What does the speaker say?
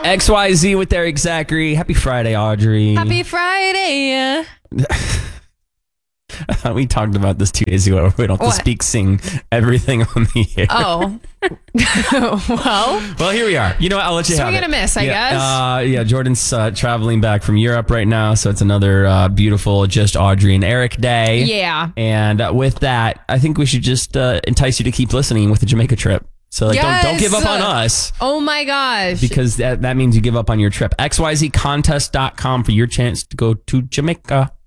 XYZ with Eric Zachary. Happy Friday, Audrey. Happy Friday. We talked about this 2 days ago. We don't have to sing everything on the air. Oh. Well, here we are. You know what? I'll let you have it. Swing and a miss, I guess. Jordan's traveling back from Europe right now, so it's another beautiful Just Audrey and Eric day. Yeah. And with that, I think we should just entice you to keep listening with the Jamaica trip. So don't give up on us. Oh my gosh. Because that means you give up on your trip. XYZcontest.com for your chance to go to Jamaica.